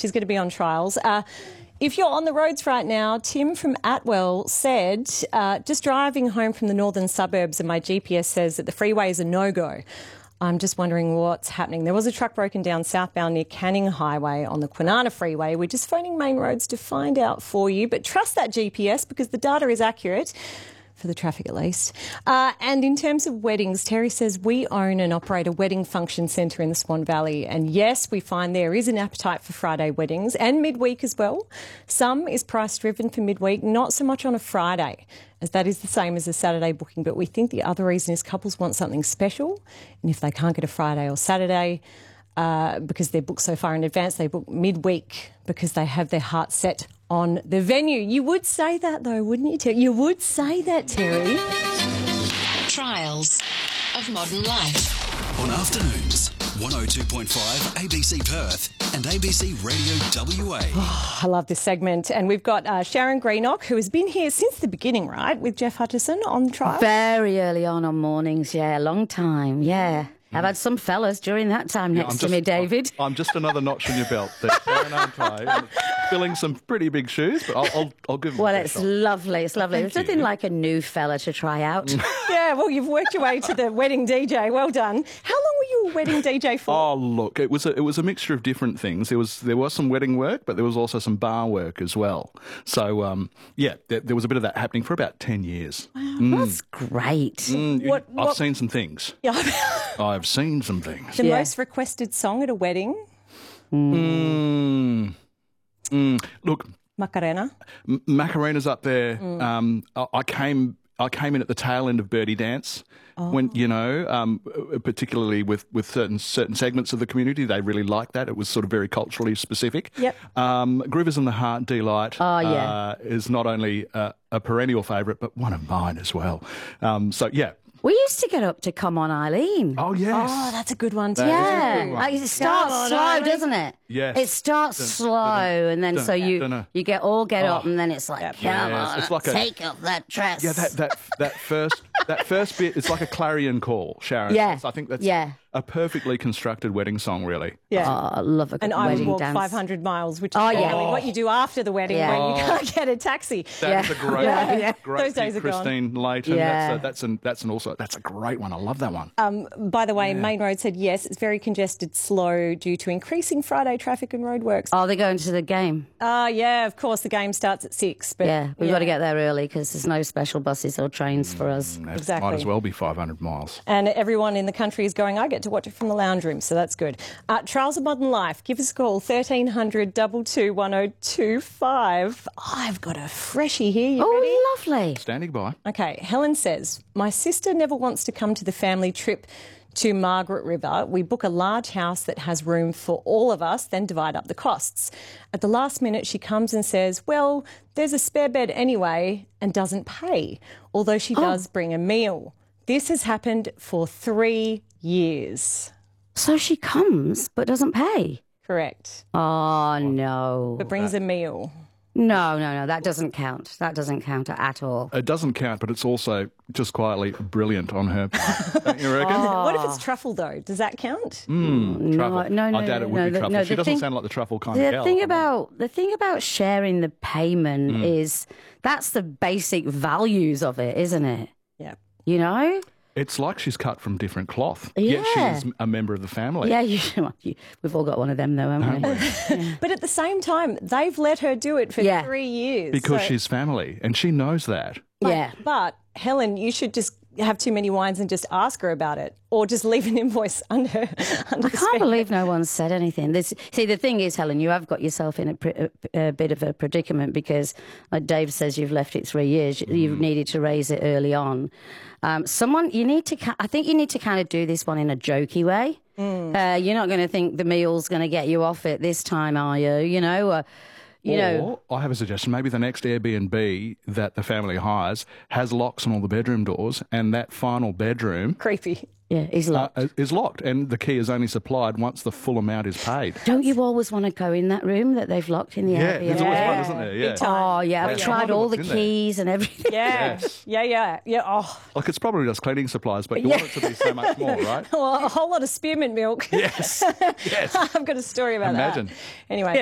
She's going to be on trials. If you're on the roads right now, Tim from Atwell said, just driving home from the northern suburbs and my GPS says that the freeway is a no-go. I'm just wondering what's happening. There was a truck broken down southbound near Canning Highway on the Kwinana Freeway. We're just phoning Main Roads to find out for you, but trust that GPS because the data is accurate. For the traffic at least. And in terms of weddings, Terry says we own and operate a wedding function centre in the Swan Valley. And yes, we find there is an appetite for Friday weddings and midweek as well. Some is price driven for midweek, not so much on a Friday, as that is the same as a Saturday booking. But we think the other reason is couples want something special. And if they can't get a Friday or Saturday, because they're booked so far in advance, they book midweek because they have their heart set on the venue. You would say that though, wouldn't you, Terry? You would say that, Terry. Trials of Modern Life. On afternoons, 102.5 ABC Perth and ABC Radio WA. Oh, I love this segment. And we've got Sharon Greenock, who has been here since the beginning, right, with Jeff Hutchison on trial? Very early on mornings, yeah, long time, yeah. I've had some fellas during that time next to me, David. I'm just another notch in your belt there, Sharon, aren't I? Filling some pretty big shoes, but I'll give them Well, a it's shot. lovely. It's lovely. Thank There's nothing you. like a new fella to try out. Yeah, well, you've worked your way to the wedding DJ. Well done. How long were you a wedding DJ for? Oh, look, it was a mixture of different things. There was some wedding work, but there was also some bar work as well. So, there was a bit of that happening for about 10 years. That's great. I've seen some things. Yeah. I've seen some things. The most requested song at a wedding? Look, Macarena. Macarena's up there. I came in at the tail end of Birdie Dance. When particularly with certain segments of the community, they really liked that. It was sort of very culturally specific. Yep. Grivers in the Heart, Delight, is not only a perennial favourite, but one of mine as well. We used to get up to Come On Eileen. Oh yes. Oh, that's a good one too. Yeah, one. like it starts slow, doesn't it? Yes. It starts slow, and then so you get up, and then it's like, come on, it's like take off that dress. Yeah, that first bit, it's like a clarion call, Sharon. Yeah. I think that's a perfectly constructed wedding song, really. Yeah. Oh, I love a good And I would wedding walk dance. 500 miles, which is what you do after the wedding when you can't get a taxi. That's a great one. Those days are gone. Christine Layton. Yeah. That's a great one. I love that one. By the way, Main Road said yes, it's very congested, slow due to increasing Friday traffic and roadworks. Oh, they're going to the game. Yeah, of course, the game starts at 6. But We've got to get there early because there's no special buses or trains for us. Exactly. Might as well be 500 miles. And everyone in the country is going, I get to watch it from the lounge room, so that's good. Trials of Modern Life, give us a call, 1300 22 1025. I've got a freshie here. You ready? Oh, lovely. Standing by. Okay, Helen says, my sister never wants to come to the family trip to Margaret River. We book a large house that has room for all of us, then divide up the costs. At the last minute, she comes and says, well, there's a spare bed anyway, and doesn't pay, although she does bring a meal. This has happened for 3 years. So she comes but doesn't pay. Correct. Oh, no. But brings a meal. No, that doesn't count. That doesn't count at all. It doesn't count, but it's also just quietly brilliant on her part. Don't you reckon? What if it's truffle, though? Does that count? Truffle. No, I doubt it would be truffle. no, She the doesn't thing- sound like the truffle kind of The gal. thing about sharing the payment is that's the basic values of it, isn't it? Yeah. You know? It's like she's cut from different cloth. Yeah. Yet she's a member of the family. Yeah, we've all got one of them though, haven't we? But at the same time, they've let her do it for 3 years. Because so- she's family, and she knows that. Yeah. But, Helen, you should just have too many wines and just ask her about it, or just leave an invoice under I can't believe no one said anything. See, the thing is, Helen, you have got yourself in a bit of a predicament because, like Dave says, you've left it 3 years. You've needed to raise it early on. I think you need to kind of do this one in a jokey way. You're not going to think the meal's going to get you off it this time, are you? You know. Or I have a suggestion. Maybe the next Airbnb that the family hires has locks on all the bedroom doors, and that final bedroom Creepy. Yeah, is locked. is locked, and the key is only supplied once the full amount is paid. Don't you always want to go in that room that they've locked in the Yeah, Airbnb? there's always one, isn't there? Yeah. Big time. Oh, yeah, I've Yeah. I tried wonder all the what's in there. keys and everything. Yeah. Yes. Yeah. Oh, Like, it's probably just cleaning supplies, but you want it to be so much more, right? well, a whole lot of spearmint milk. Yes. Yes. I've got a story about Imagine. that. Anyway.